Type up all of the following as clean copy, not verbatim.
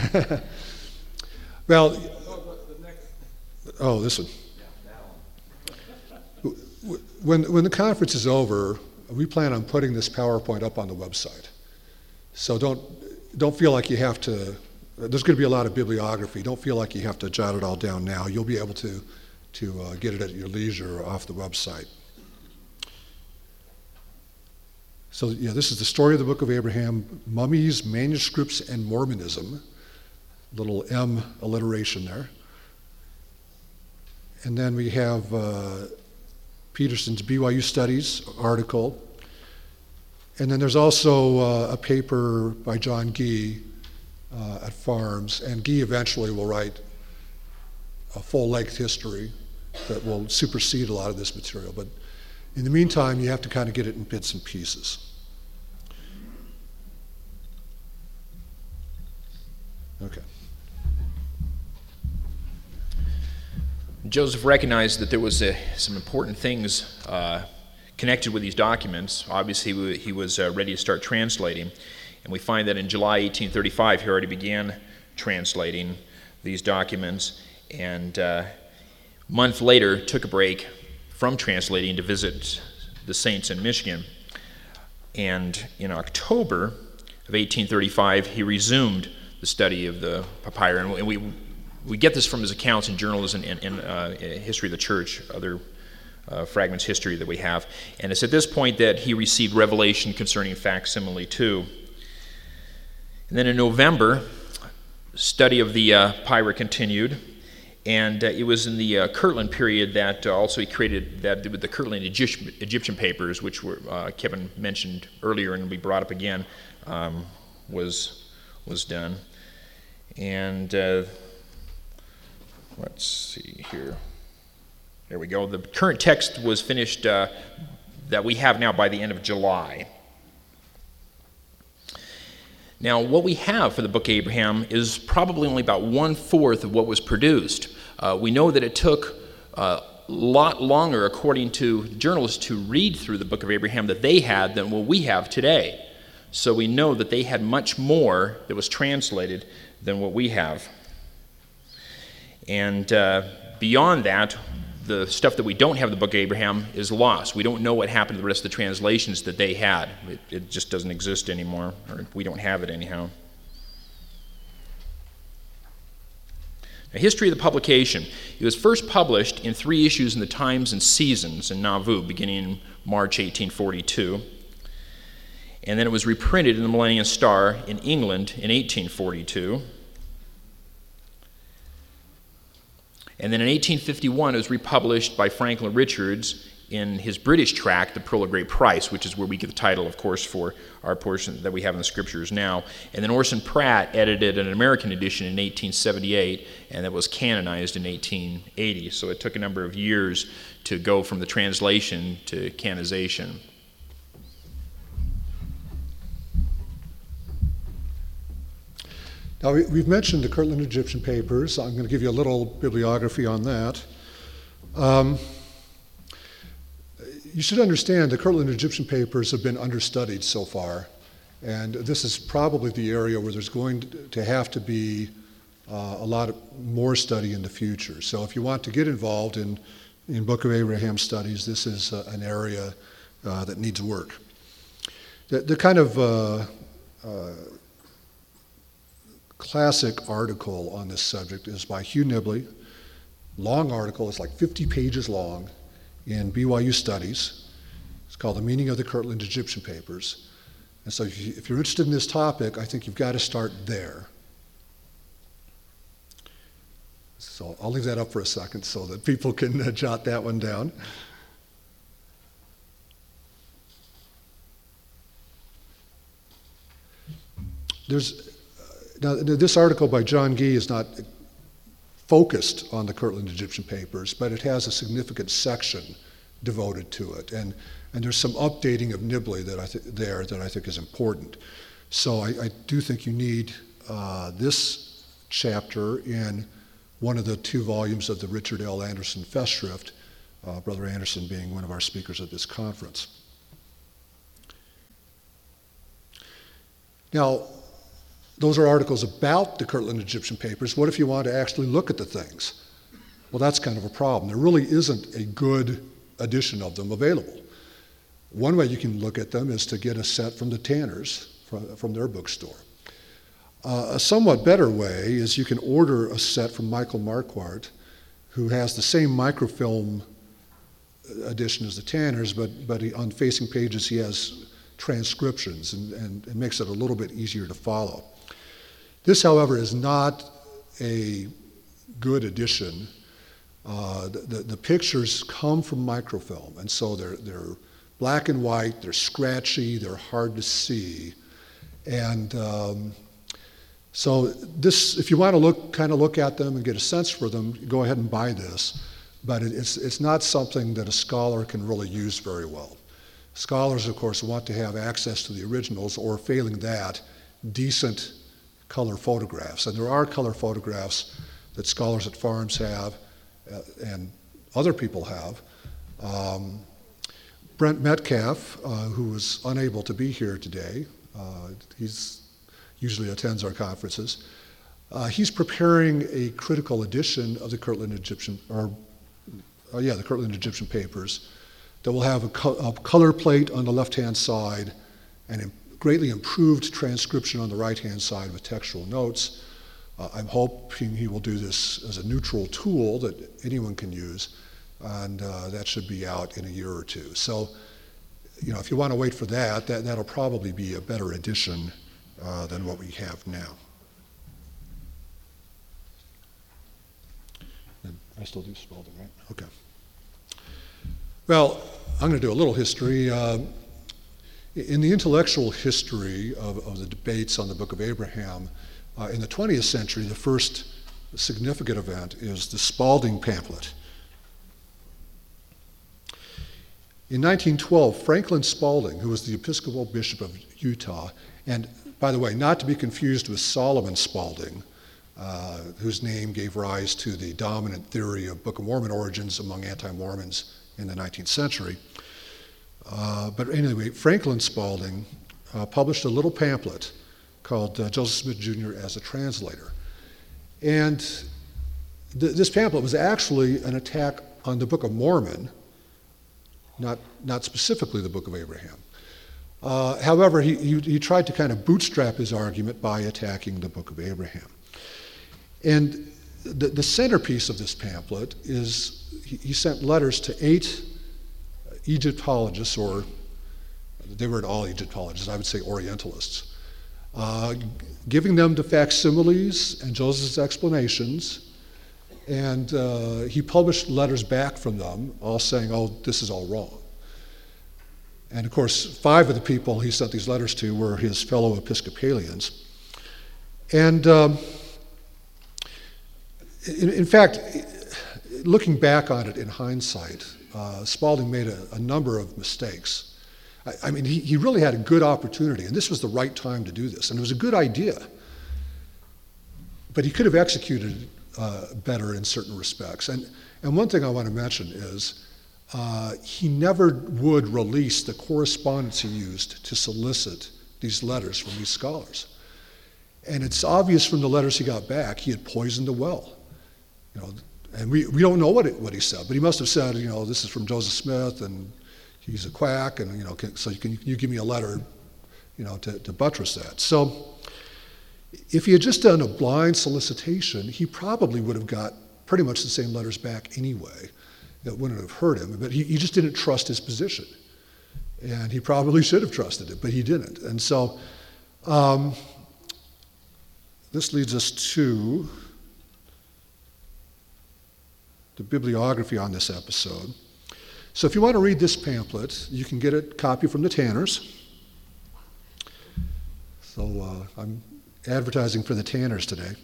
Well, oh, this one. When the conference is over, we plan on putting this PowerPoint up on the website. So don't feel like you have to. There's going to be a lot of bibliography. Don't feel like you have to jot it all down now. You'll be able to get it at your leisure off the website. So yeah, this is the story of the Book of Abraham: mummies, manuscripts, and Mormonism. Little M alliteration there. And then we have Peterson's BYU Studies article. And then there's also a paper by John Gee at Farms, and Gee eventually will write a full-length history that will supersede a lot of this material. But in the meantime, you have to kind of get it in bits and pieces. Okay. Joseph recognized that there was some important things connected with these documents. Obviously, he was ready to start translating, and we find that in July 1835, he already began translating these documents, and a month later took a break from translating to visit the saints in Michigan. And in October of 1835, he resumed the study of the papyri, and we get this from his accounts in journals and history of the church, other fragments history that we have. And it's at this point that he received revelation concerning facsimile 2. And then in November, study of the papyri continued, and it was in the Kirtland period that also he created that with the Kirtland Egyptian papers, which were Kevin mentioned earlier and we brought up again, was done. And let's see here. There we go. The current text was finished that we have now by the end of July. Now, what we have for the Book of Abraham is probably only about 1/4 of what was produced. We know that it took a lot longer, according to journalists, to read through the Book of Abraham that they had than what we have today. So we know that they had much more that was translated than what we have. And beyond that, the stuff that we don't have in the Book of Abraham is lost. We don't know what happened to the rest of the translations that they had. It just doesn't exist anymore, or we don't have it anyhow. A history of the publication. It was first published in 3 issues in the Times and Seasons in Nauvoo, beginning in March 1842. And then it was reprinted in the Millennium Star in England in 1842. And then in 1851, it was republished by Franklin Richards in his British tract, The Pearl of Great Price, which is where we get the title, of course, for our portion that we have in the Scriptures now. And then Orson Pratt edited an American edition in 1878, and that was canonized in 1880. So it took a number of years to go from the translation to canonization. Now, we've mentioned the Kirtland Egyptian papers. I'm going to give you a little bibliography on that. You should understand the Kirtland Egyptian papers have been understudied so far, and this is probably the area where there's going to have to be a lot more study in the future. So if you want to get involved in Book of Abraham studies, this is an area that needs work. The kind of classic article on this subject is by Hugh Nibley. Long article, it's like 50 pages long in BYU Studies. It's called The Meaning of the Kirtland Egyptian Papers. And so if you're interested in this topic, I think you've got to start there. So I'll leave that up for a second so that people can jot that one down. Now, this article by John Gee is not focused on the Kirtland Egyptian papers, but it has a significant section devoted to it. And there's some updating of Nibley that I think is important. So I do think you need this chapter in one of the 2 volumes of the Richard L. Anderson Festschrift, Brother Anderson being one of our speakers at this conference. those are articles about the Kirtland Egyptian papers. What if you want to actually look at the things? Well, that's kind of a problem. There really isn't a good edition of them available. One way you can look at them is to get a set from the Tanners, from their bookstore. A somewhat better way is you can order a set from Michael Marquardt, who has the same microfilm edition as the Tanners, but on facing pages he has transcriptions, and it makes it a little bit easier to follow. This, however, is not a good edition. The pictures come from microfilm, and so they're black and white, they're scratchy, they're hard to see. And so this, if you want to look at them and get a sense for them, go ahead and buy this. But it's not something that a scholar can really use very well. Scholars, of course, want to have access to the originals, or failing that, decent color photographs. And there are color photographs that scholars at farms have, and other people have. Brent Metcalf, who was unable to be here today, he usually attends our conferences. He's preparing a critical edition of the Kirtland Egyptian, the Kirtland Egyptian papers, that will have a color plate on the left-hand side and greatly improved transcription on the right-hand side with textual notes. I'm hoping he will do this as a neutral tool that anyone can use, and that should be out in a year or two. So, if you want to wait for that'll probably be a better edition than what we have now. And I still do Spalding, right? Okay. Well, I'm going to do a little history. In the intellectual history of the debates on the Book of Abraham, in the 20th century, the first significant event is the Spalding pamphlet. In 1912, Franklin Spalding, who was the Episcopal Bishop of Utah, and by the way, not to be confused with Solomon Spalding, whose name gave rise to the dominant theory of Book of Mormon origins among anti-Mormons in the 19th century. But anyway, Franklin Spalding published a little pamphlet called Joseph Smith Jr. as a Translator. And this pamphlet was actually an attack on the Book of Mormon, not specifically the Book of Abraham. However, he tried to kind of bootstrap his argument by attacking the Book of Abraham. And the centerpiece of this pamphlet is he sent letters to 8 Egyptologists, or they weren't all Egyptologists, I would say Orientalists, giving them the facsimiles and Joseph's explanations. And he published letters back from them, all saying, oh, this is all wrong. And of course, 5 of the people he sent these letters to were his fellow Episcopalians. And in fact, looking back on it in hindsight, Spalding made a number of mistakes. I mean, he really had a good opportunity, and this was the right time to do this, and it was a good idea. But he could have executed better in certain respects. And one thing I want to mention is he never would release the correspondence he used to solicit these letters from these scholars. And it's obvious from the letters he got back, he had poisoned the well. And we don't know what he said, but he must have said, this is from Joseph Smith, and he's a quack, and so you give me a letter, to buttress that. So if he had just done a blind solicitation, he probably would have got pretty much the same letters back anyway. That wouldn't have hurt him, but he just didn't trust his position. And he probably should have trusted it, but he didn't. And so this leads us to the bibliography on this episode. So if you want to read this pamphlet, you can get a copy from the Tanners. So I'm advertising for the Tanners today.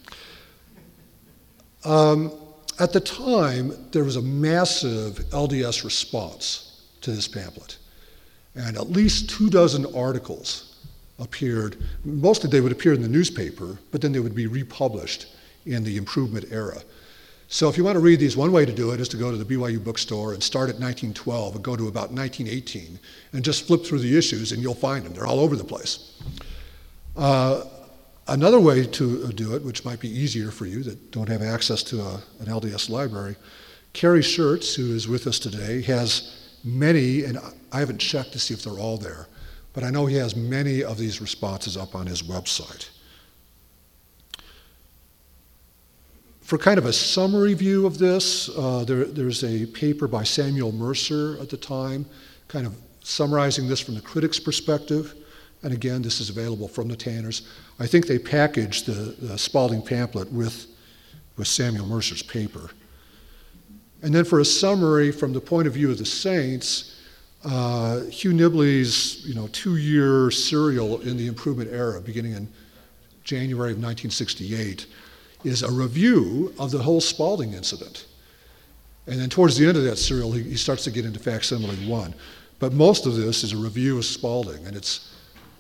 At the time, there was a massive LDS response to this pamphlet. And at least 24 articles appeared. Mostly they would appear in the newspaper, but then they would be republished in the Improvement era. So if you want to read these, one way to do it is to go to the BYU bookstore and start at 1912 and go to about 1918 and just flip through the issues and you'll find them. They're all over the place. Another way to do it, which might be easier for you that don't have access to an LDS library, Kerry Schertz, who is with us today, has many, and I haven't checked to see if they're all there, but I know he has many of these responses up on his website. For kind of a summary view of this, there's a paper by Samuel Mercer at the time, kind of summarizing this from the critic's perspective. And again, this is available from the Tanners. I think they packaged the Spalding pamphlet with Samuel Mercer's paper. And then for a summary from the point of view of the Saints, Hugh Nibley's 2-year serial in the Improvement Era, beginning in January of 1968, is a review of the whole Spalding incident. And then towards the end of that serial, he starts to get into Facsimile 1. But most of this is a review of Spalding, and it's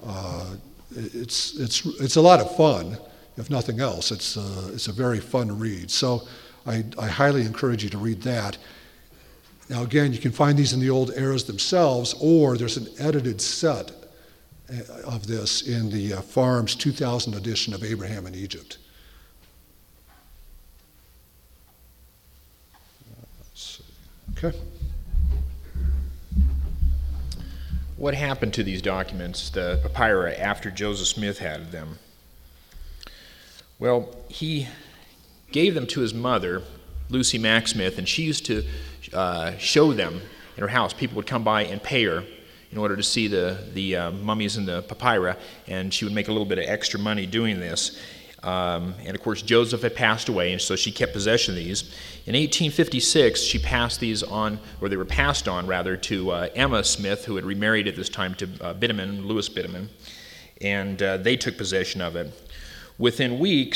a lot of fun, if nothing else. It's a very fun read. So I highly encourage you to read that. Now again, you can find these in the old eras themselves, or there's an edited set of this in the Farms 2000 edition of Abraham in Egypt. Let's see. Okay. What happened to these documents, the papyri, after Joseph Smith had them? Well, he gave them to his mother, Lucy Mack Smith, and she used to show them in her house. People would come by and pay her in order to see the mummies and the papyri, and she would make a little bit of extra money doing this. And of course, Joseph had passed away, and so she kept possession of these. In 1856, she passed these on, or they were passed on, rather, to Emma Smith, who had remarried at this time to Bideman, Louis Bideman, and they took possession of it. Within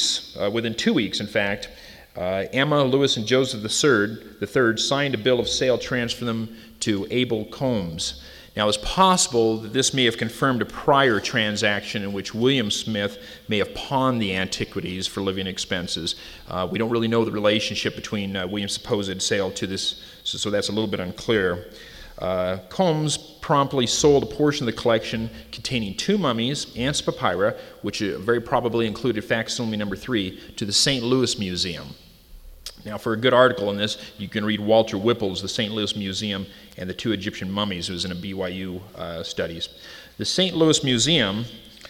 2 weeks, in fact, Emma, Louis, and Joseph III signed a bill of sale transferring them to Abel Combs. Now, it's possible that this may have confirmed a prior transaction in which William Smith may have pawned the antiquities for living expenses. We don't really know the relationship between William's supposed sale to this, so that's a little bit unclear. Combs promptly sold a portion of the collection containing 2 mummies and some papyri, which very probably included facsimile number 3, to the St. Louis Museum. Now, for a good article on this, you can read Walter Whipple's The St. Louis Museum and the 2 Egyptian Mummies, who was in a BYU studies. The St. Louis Museum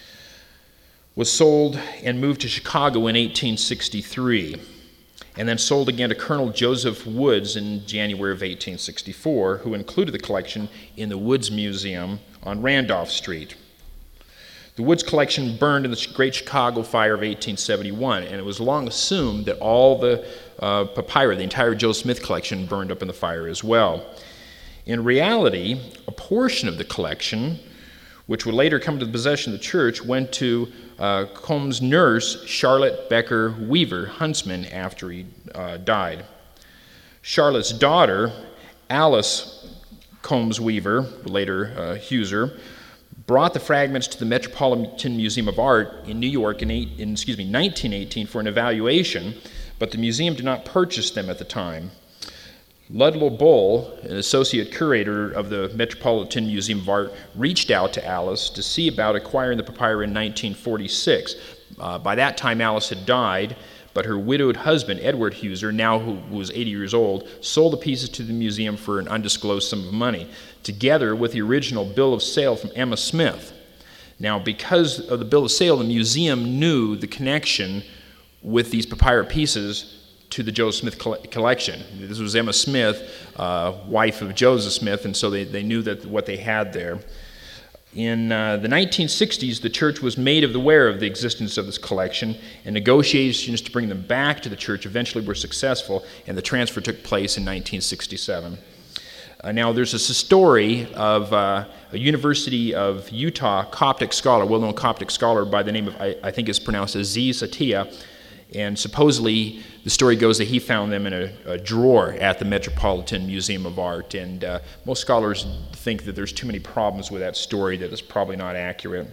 was sold and moved to Chicago in 1863, and then sold again to Colonel Joseph Woods in January of 1864, who included the collection in the Woods Museum on Randolph Street. The Woods collection burned in the Great Chicago Fire of 1871, and it was long assumed that all the papyri, the entire Joseph Smith collection, burned up in the fire as well. In reality, a portion of the collection, which would later come to the possession of the church, went to Combs' nurse, Charlotte Becker Weaver, Huntsman, after he died. Charlotte's daughter, Alice Combs Weaver, later Huser, brought the fragments to the Metropolitan Museum of Art in New York in 1918 for an evaluation, but the museum did not purchase them at the time. Ludlow Bull, an associate curator of the Metropolitan Museum of Art, reached out to Alice to see about acquiring the papyri in 1946. By that time, Alice had died, but her widowed husband, Edward Huser, now who was 80 years old, sold the pieces to the museum for an undisclosed sum of money, together with the original bill of sale from Emma Smith. Now, because of the bill of sale, the museum knew the connection with these papyri pieces to the Joseph Smith collection. This was Emma Smith, wife of Joseph Smith, and so they knew that what they had there. In the 1960s, the church was made aware of the existence of this collection, and negotiations to bring them back to the church eventually were successful, and the transfer took place in 1967. Now, there's a story of a University of Utah Coptic scholar, well-known Coptic scholar by the name of, I think it's pronounced Aziz Atiya, and supposedly the story goes that he found them in a drawer at the Metropolitan Museum of Art, and most scholars think that there's too many problems with that story, that it's probably not accurate.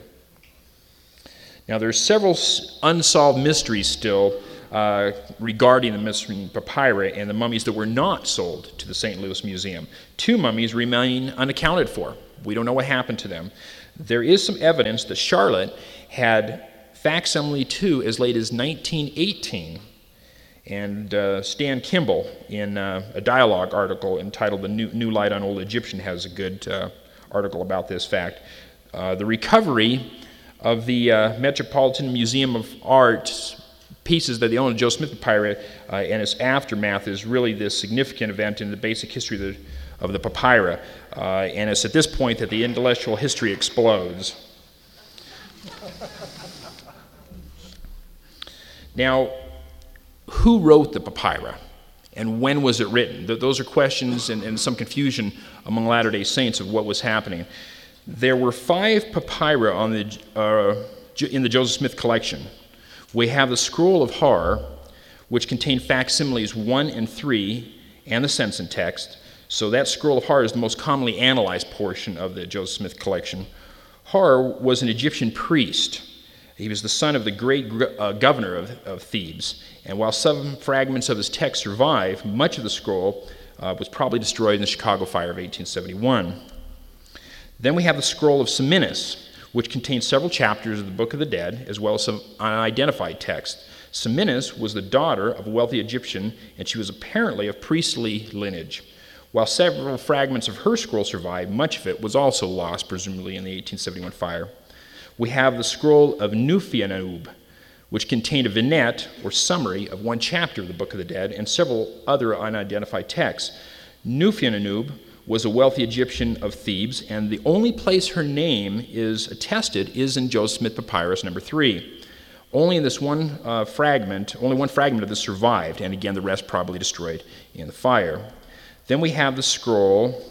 Now, there are several unsolved mysteries still regarding the missing papyri and the mummies that were not sold to the St. Louis Museum. 2 mummies remain unaccounted for. We don't know what happened to them. There is some evidence that Charlotte had Facsimile 2 as late as 1918. And Stan Kimball, in a dialogue article entitled "The New Light on Old Egyptian," has a good article about this fact. The recovery of the Metropolitan Museum of Art pieces that they own of Joseph Smith papyri and its aftermath is really this significant event in the basic history of the papyri. And it's at this point that the intellectual history explodes. Now, who wrote the papyri, and when was it written? Those are questions and some confusion among Latter-day Saints of what was happening. There were 5 papyri in the Joseph Smith collection. We have the Scroll of Har, which contained facsimiles 1 and 3, and the Sensen text. So that Scroll of Har is the most commonly analyzed portion of the Joseph Smith collection. Har was an Egyptian priest. He was the son of the great governor of Thebes. And while some fragments of his text survive, much of the scroll was probably destroyed in the Chicago Fire of 1871. Then we have the Scroll of Seminus, which contains several chapters of the Book of the Dead, as well as some unidentified text. Seminus was the daughter of a wealthy Egyptian, and she was apparently of priestly lineage. While several fragments of her scroll survived, much of it was also lost, presumably in the 1871 fire. We have the Scroll of Nufianub, which contained a vignette or summary of one chapter of the Book of the Dead and several other unidentified texts. Nufianub was a wealthy Egyptian of Thebes, and the only place her name is attested is in Joseph Smith Papyrus number 3. Only in this one fragment of this survived, and again, the rest probably destroyed in the fire. Then we have the Scroll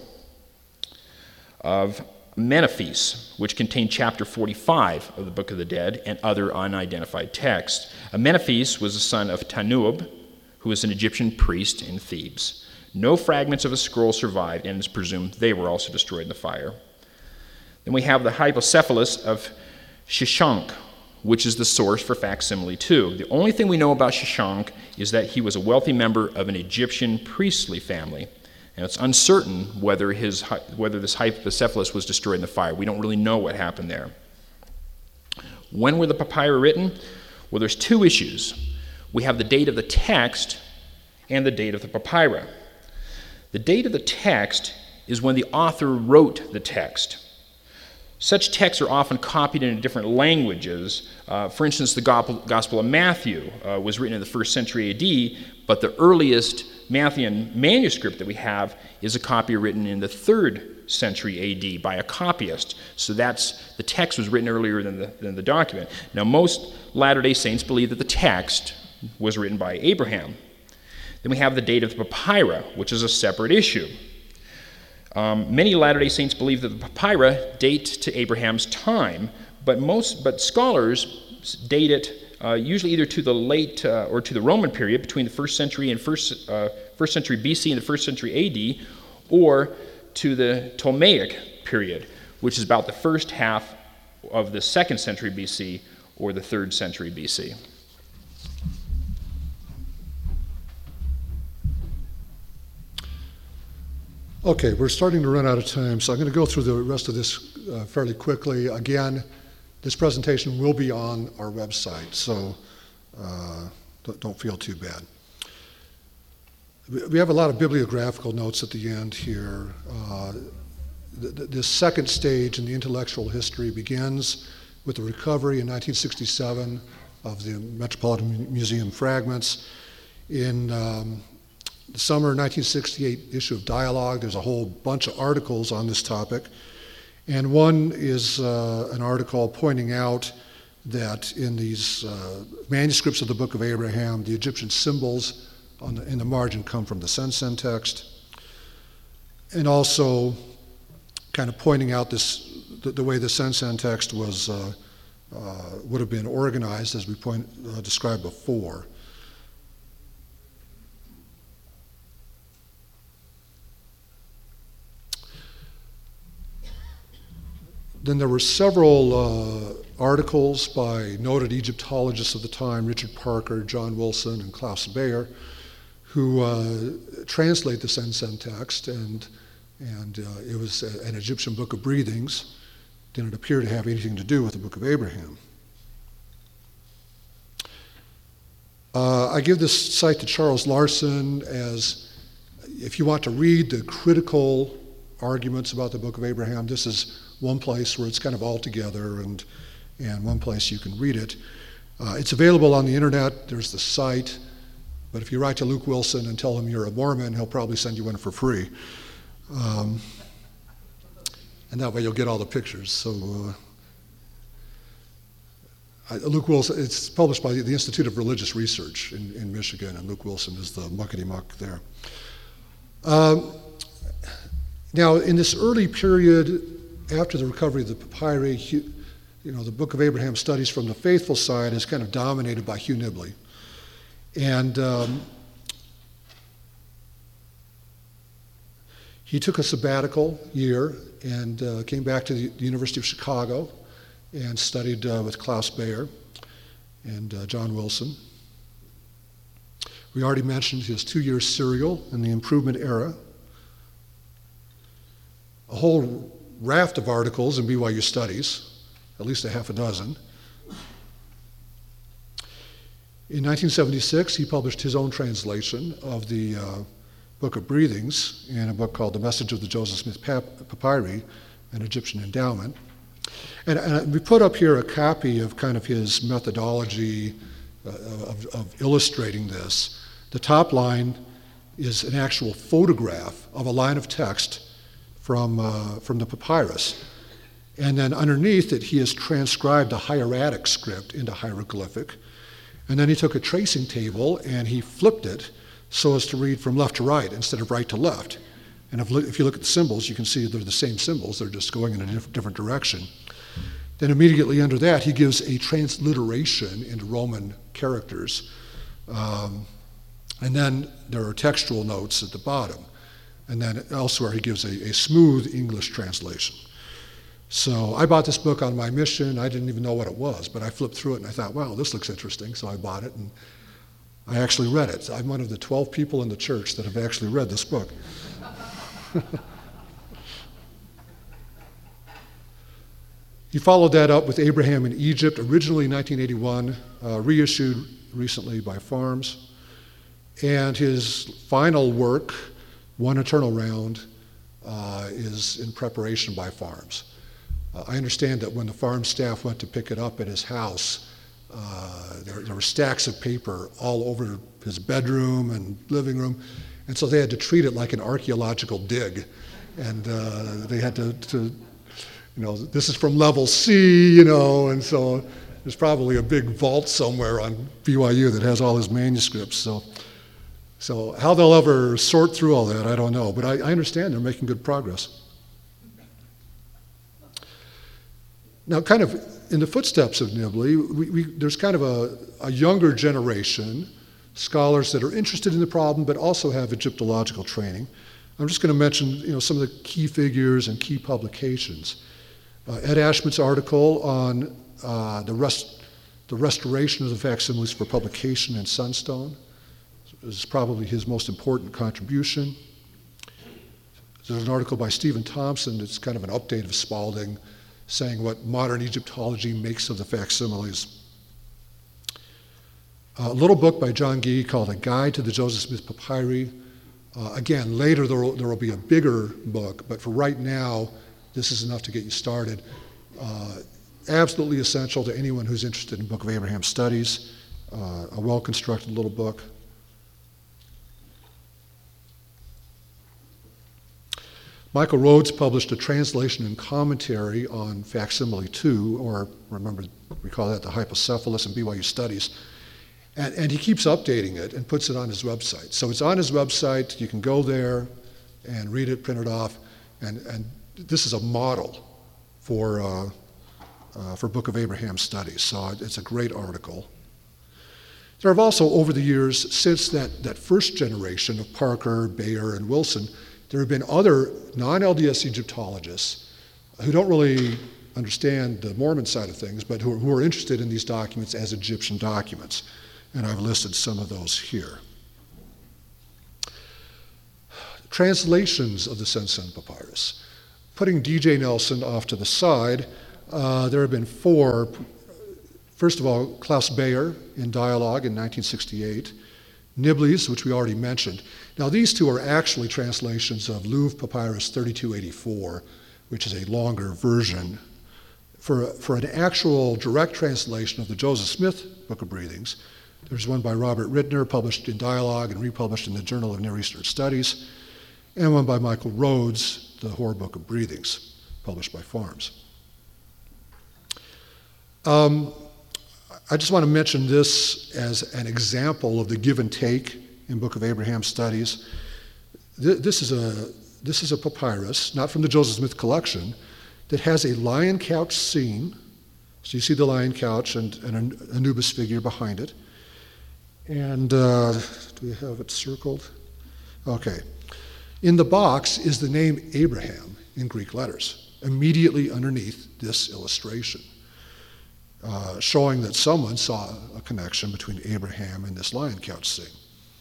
of Menephis, which contained chapter 45 of the Book of the Dead and other unidentified texts. Menephis was the son of Tanub, who was an Egyptian priest in Thebes. No fragments of the scroll survived, and it's presumed they were also destroyed in the fire. Then we have the Hypocephalus of Shishonk, which is the source for facsimile 2. The only thing we know about Shishonk is that he was a wealthy member of an Egyptian priestly family. And it's uncertain whether this Hypocephalus was destroyed in the fire. We don't really know what happened there. When were the papyri written? Well, there's 2 issues. We have the date of the text and the date of the papyri. The date of the text is when the author wrote the text. Such texts are often copied into different languages. For instance, the Gospel of Matthew was written in the 1st century AD, but the earliest Matthean manuscript that we have is a copy written in the 3rd century AD by a copyist. So the text was written earlier than the document. Now, most Latter-day Saints believe that the text was written by Abraham. Then we have the date of the papyri, which is a separate issue. Many Latter-day Saints believe that the papyri date to Abraham's time, but scholars date it usually either to the late or to the Roman period between the 1st century and 1st century BC and the 1st century AD, or to the Ptolemaic period, which is about the first half of the 2nd century BC or the 3rd century BC. Okay, we're starting to run out of time, so I'm going to go through the rest of this fairly quickly. Again, this presentation will be on our website, so don't feel too bad. We have a lot of bibliographical notes at the end here. This second stage in the intellectual history begins with the recovery in 1967 of the Metropolitan Museum fragments. In the summer 1968 issue of Dialogue, there's a whole bunch of articles on this topic. And one is an article pointing out that in these manuscripts of the Book of Abraham, the Egyptian symbols in the margin come from the Sensen text. And also kind of pointing out the way the Sensen text would have been organized, as we described before. Then there were several articles by noted Egyptologists of the time, Richard Parker, John Wilson, and Klaus Bayer, who translate the Sensen text, and it was an Egyptian book of breathings. Didn't appear to have anything to do with the Book of Abraham. I give this site to Charles Larson as, if you want to read the critical arguments about the Book of Abraham, this is one place where it's kind of all together and one place you can read it. It's available on the internet. There's the site. But if you write to Luke Wilson and tell him you're a Mormon, he'll probably send you one for free. And that way you'll get all the pictures. So Luke Wilson, it's published by the Institute of Religious Research in Michigan, and Luke Wilson is the muckety-muck there. Now, in this early period, after the recovery of the papyri, the Book of Abraham studies from the faithful side is kind of dominated by Hugh Nibley. And he took a sabbatical year and came back to the University of Chicago and studied with Klaus Bayer and John Wilson. We already mentioned his 2-year serial in the Improvement Era. A whole raft of articles in BYU Studies, at least a half a dozen. In 1976, he published his own translation of the Book of Breathings in a book called The Message of the Joseph Smith Papyri, an Egyptian Endowment. And we put up here a copy of kind of his methodology of illustrating this. The top line is an actual photograph of a line of text from the papyrus. And then underneath it, he has transcribed a hieratic script into hieroglyphic. And then he took a tracing table and he flipped it so as to read from left to right instead of right to left. And if you look at the symbols, you can see they're the same symbols, they're just going in a different direction. Then immediately under that, he gives a transliteration into Roman characters. And then there are textual notes at the bottom. And then elsewhere, he gives a smooth English translation. So I bought this book on my mission. I didn't even know what it was, but I flipped through it and I thought, wow, this looks interesting. So I bought it and I actually read it. I'm one of the 12 people in the church that have actually read this book. He followed that up with Abraham in Egypt, originally in 1981, reissued recently by Farms. And his final work, One Eternal Round, is in preparation by Farms. I understand that when the farm staff went to pick it up at his house, there were stacks of paper all over his bedroom and living room, and so they had to treat it like an archaeological dig. And they had to this is from level C, and so there's probably a big vault somewhere on BYU that has all his manuscripts. So how they'll ever sort through all that, I don't know, but I understand they're making good progress. Now, kind of in the footsteps of Nibley, there's kind of a younger generation, scholars that are interested in the problem but also have Egyptological training. I'm just going to mention some of the key figures and key publications. Ed Ashman's article on the restoration of the facsimiles for publication in Sunstone is probably his most important contribution. There's an article by Stephen Thompson that's kind of an update of Spalding, saying what modern Egyptology makes of the facsimiles. A little book by John Gee called A Guide to the Joseph Smith Papyri. Again, later there will be a bigger book, but for right now, this is enough to get you started. Absolutely essential to anyone who's interested in Book of Abraham studies. A well-constructed little book. Michael Rhodes published a translation and commentary on Facsimile 2, or remember, we call that the Hypocephalus in BYU Studies. And he keeps updating it and puts it on his website. So it's on his website. You can go there and read it, print it off. And this is a model for Book of Abraham studies. So it's a great article. There have also, over the years, since that first generation of Parker, Bayer, and Wilson, there have been other non-LDS Egyptologists who don't really understand the Mormon side of things, but who are interested in these documents as Egyptian documents. And I've listed some of those here. Translations of the Sensen Papyrus. Putting D.J. Nelson off to the side, there have been four First of all, Klaus Bayer in Dialogue in 1968, Nibley's, which we already mentioned. Now, these two are actually translations of Louvre Papyrus 3284, which is a longer version. For an actual direct translation of the Joseph Smith Book of Breathings, there's one by Robert Rittner, published in Dialogue and republished in the Journal of Near Eastern Studies, and one by Michael Rhodes, the Hoare Book of Breathings, published by Farms. I just want to mention this as an example of the give and take in Book of Abraham studies. This is a papyrus, not from the Joseph Smith collection, that has a lion couch scene. So you see the lion couch and an Anubis figure behind it. And do we have it circled? Okay. In the box is the name Abraham in Greek letters, immediately underneath this illustration, showing that someone saw a connection between Abraham and this lion couch scene.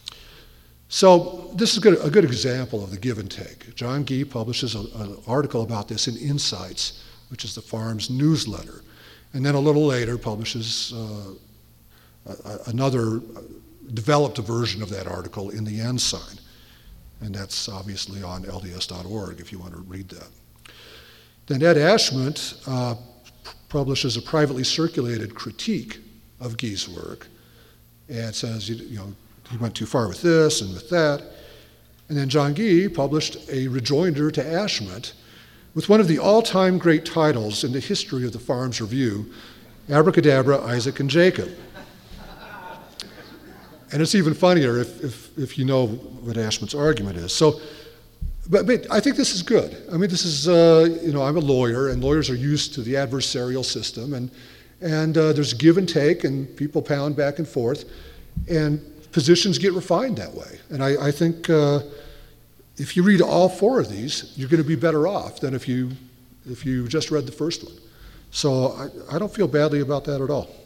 So this is a good example of the give and take. John Gee publishes an article about this in Insights, which is the Farms newsletter, and then a little later publishes another developed version of that article in the Ensign, and that's obviously on LDS.org if you want to read that. Then Ed Ashmont publishes a privately circulated critique of Gee's work and says, you know, he went too far with this and with that. And then John Gee published a rejoinder to Ashmont with one of the all-time great titles in the history of the Farms Review, Abracadabra, Isaac and Jacob. And it's even funnier if you know what Ashmont's argument is. So, but I think this is good. I mean, this is, you know, I'm a lawyer, and lawyers are used to the adversarial system, and there's give and take, and people pound back and forth, and positions get refined that way. And I think if you read all four of these, you're going to be better off than if you just read the first one. So I don't feel badly about that at all.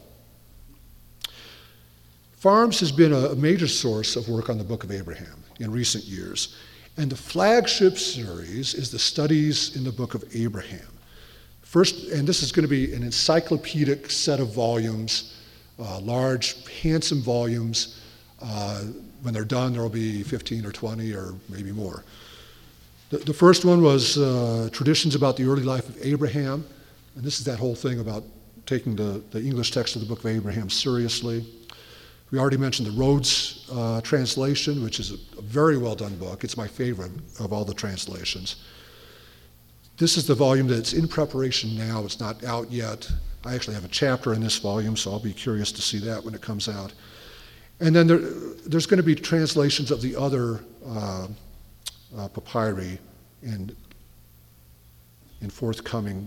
Farms has been a major source of work on the Book of Abraham in recent years. And the flagship series is the Studies in the Book of Abraham. First, and this is going to be an encyclopedic set of volumes, large, handsome volumes. When they're done, there will be 15 or 20 or maybe more. The first one was Traditions about the Early Life of Abraham. And this is that whole thing about taking the English text of the Book of Abraham seriously. We already mentioned the Rhodes translation, which is a very well done book. It's my favorite of all the translations. This is the volume that's in preparation now. It's not out yet. I actually have a chapter in this volume, so I'll be curious to see that when it comes out. And then there's going to be translations of the other papyri in forthcoming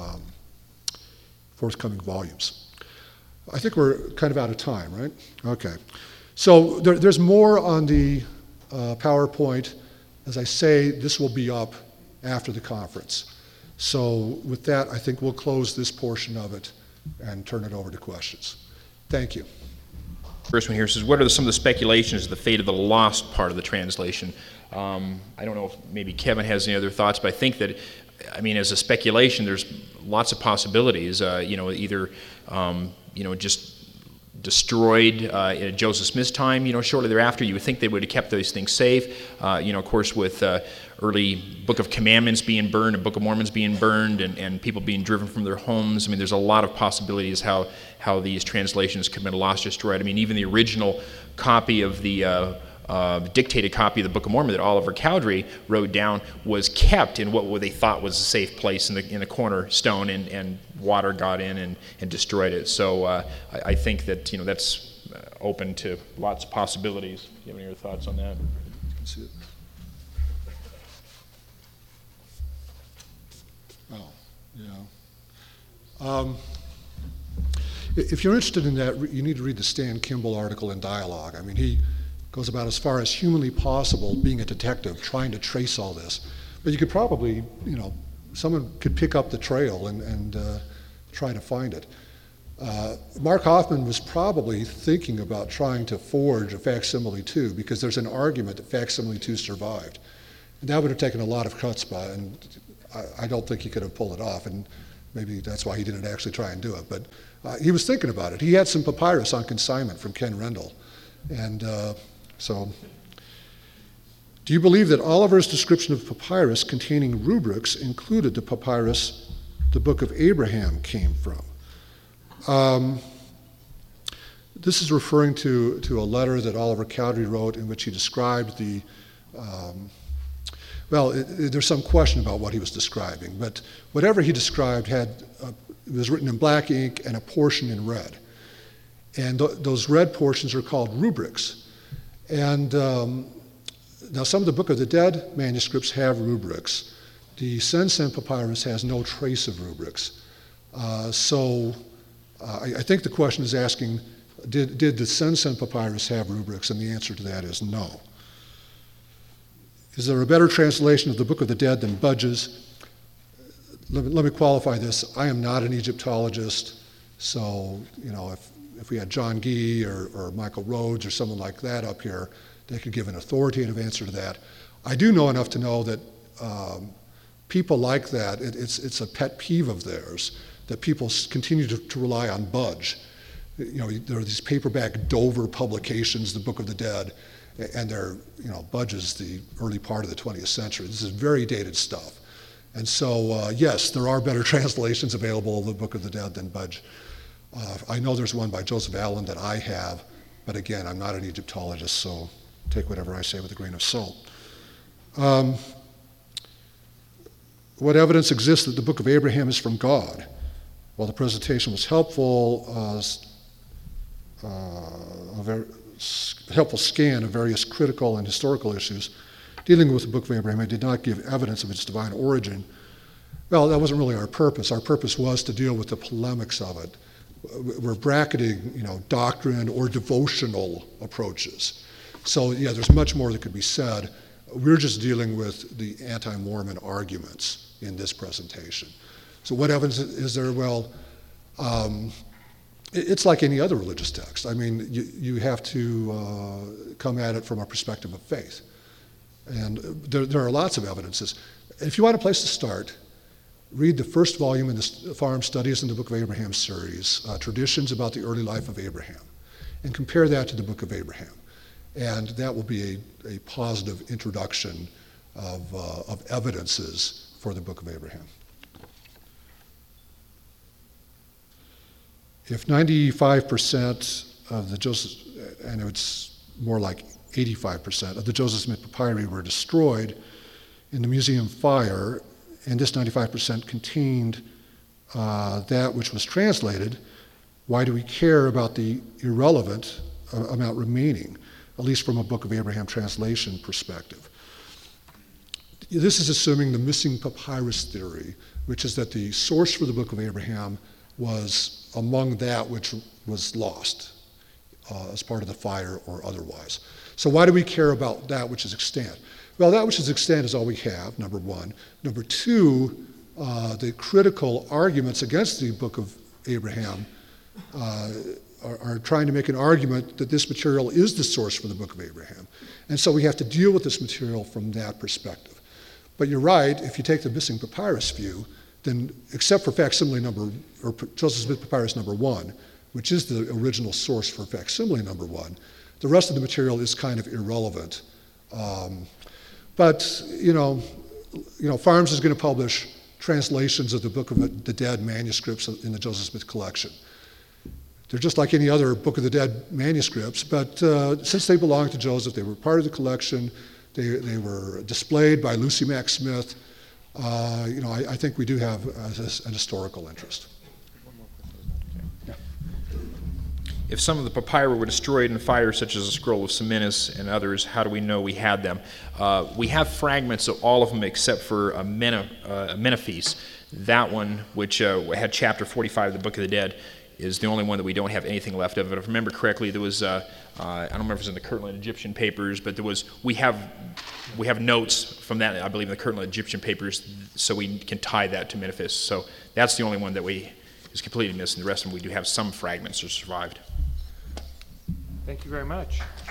volumes. I think we're kind of out of time, right? Okay. So there's more on the PowerPoint. As I say, this will be up after the conference. So with that, I think we'll close this portion of it and turn it over to questions. Thank you. First one here says, what are some of the speculations of the fate of the lost part of the translation? I don't know if maybe Kevin has any other thoughts, but I think that, I mean, as a speculation, there's lots of possibilities. Either just destroyed in Joseph Smith's time, shortly thereafter. You would think they would have kept those things safe. Of course, with early Book of Commandments being burned and Book of Mormons being burned and people being driven from their homes. I mean, there's a lot of possibilities how these translations could have been lost, destroyed. I mean, even the original copy of the dictated copy of the Book of Mormon that Oliver Cowdery wrote down was kept in what they thought was a safe place in the cornerstone, and water got in and destroyed it. So I think that that's open to lots of possibilities. Do you have any other thoughts on that? You can see it. Oh, yeah. If you're interested in that, you need to read the Stan Kimball article in Dialogue. I mean, he goes about as far as humanly possible being a detective, trying to trace all this. But you could probably, someone could pick up the trail and try to find it. Mark Hoffman was probably thinking about trying to forge a facsimile too, because there's an argument that facsimile 2 survived. And that would have taken a lot of chutzpah, and I don't think he could have pulled it off. And Maybe that's why he didn't actually try and do it. But he was thinking about it. He had some papyrus on consignment from Ken Rendell. And so, do you believe that Oliver's description of papyrus containing rubrics included the papyrus the Book of Abraham came from? This is referring to a letter that Oliver Cowdery wrote in which he described the, there's some question about what he was describing, but whatever he described it was written in black ink and a portion in red. And those red portions are called rubrics. And now some of the Book of the Dead manuscripts have rubrics. The Sen-Sen papyrus has no trace of rubrics. I think the question is asking, did the Sen-Sen papyrus have rubrics? And the answer to that is no. Is there a better translation of the Book of the Dead than Budge's? Let me qualify this. I am not an Egyptologist, so if we had John Gee or Michael Rhodes or someone like that up here, they could give an authoritative answer to that. I do know enough to know that people like that, it's a pet peeve of theirs, that people continue to rely on Budge. There are these paperback Dover publications, the Book of the Dead, and Budge is the early part of the 20th century. This is very dated stuff. And so, yes, there are better translations available of the Book of the Dead than Budge. I know there's one by Joseph Allen that I have, but again, I'm not an Egyptologist, so take whatever I say with a grain of salt. What evidence exists that the Book of Abraham is from God? While the presentation was helpful, a very helpful scan of various critical and historical issues dealing with the Book of Abraham, it did not give evidence of its divine origin. Well, that wasn't really our purpose. Our purpose was to deal with the polemics of it. We're bracketing, doctrine or devotional approaches. So, yeah, there's much more that could be said. We're just dealing with the anti-Mormon arguments in this presentation. So what evidence is there? Well, it's like any other religious text. I mean, you have to come at it from a perspective of faith. And there are lots of evidences. If you want a place to start, read the first volume in the Farm Studies in the Book of Abraham series, Traditions About the Early Life of Abraham, and compare that to the Book of Abraham. And that will be a positive introduction of evidences for the Book of Abraham. If 95% of the Joseph, and it's more like 85% of the Joseph Smith papyri were destroyed in the museum fire, and this 95% contained that which was translated, why do we care about the irrelevant amount remaining, at least from a Book of Abraham translation perspective? This is assuming the missing papyrus theory, which is that the source for the Book of Abraham was among that which was lost as part of the fire or otherwise. So why do we care about that which is extant? Well, that which is extant is all we have, number one. Number two, the critical arguments against the Book of Abraham are trying to make an argument that this material is the source for the Book of Abraham. And so we have to deal with this material from that perspective. But you're right, if you take the missing papyrus view, then except for facsimile number, or Joseph Smith papyrus number 1, which is the original source for facsimile number 1, the rest of the material is kind of irrelevant. But Farms is going to publish translations of the Book of the Dead manuscripts in the Joseph Smith collection. They're just like any other Book of the Dead manuscripts, but since they belong to Joseph, they were part of the collection, they were displayed by Lucy Mack Smith. I think we do have an historical interest. If some of the papyri were destroyed in fire, such as the scroll of Seminus and others, how do we know we had them? We have fragments of all of them except for Menephes. That one, which had chapter 45 of the Book of the Dead, is the only one that we don't have anything left of. If I remember correctly, there was, I don't remember if it was in the Kirtland Egyptian papers, but we have notes from that, I believe, in the Kirtland Egyptian papers, so we can tie that to Menephes. So that's the only one that is completely missing. The rest of them, we do have some fragments that survived. Thank you very much.